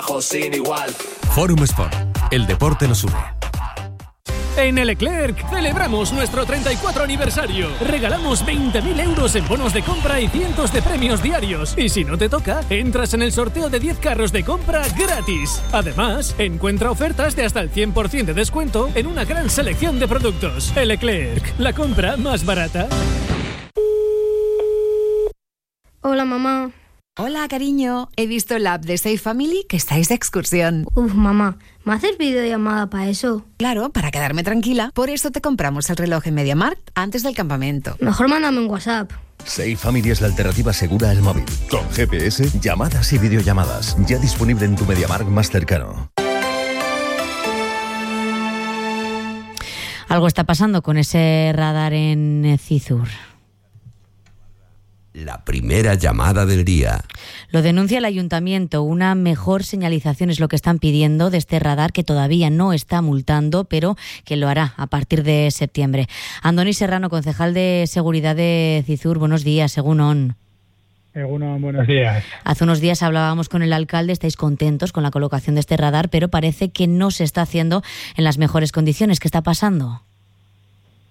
trabajo sin igual. Forum Sport, el deporte nos une. En el Leclerc celebramos nuestro 34 aniversario. Regalamos 20.000 euros en bonos de compra y cientos de premios diarios. Y si no te toca, entras en el sorteo de 10 carros de compra gratis. Además, encuentra ofertas de hasta el 100% de descuento en una gran selección de productos. El Leclerc, la compra más barata. Hola, mamá. Hola, cariño. He visto en la app de Safe Family que estáis de excursión. Mamá, ¿me haces videollamada para eso? Claro, para quedarme tranquila. Por eso te compramos el reloj en MediaMarkt antes del campamento. Mejor mándame un WhatsApp. Safe Family es la alternativa segura al móvil. Con GPS, llamadas y videollamadas. Ya disponible en tu MediaMarkt más cercano. Algo está pasando con ese radar en Cizur. La primera llamada del día. Lo denuncia el ayuntamiento. Una mejor señalización es lo que están pidiendo de este radar, que todavía no está multando, pero que lo hará a partir de septiembre. Andoni Serrano, concejal de Seguridad de Cizur, buenos días, Egunon. Egunon, buenos días. Hace unos días hablábamos con el alcalde, estáis contentos con la colocación de este radar, pero parece que no se está haciendo en las mejores condiciones. ¿Qué está pasando?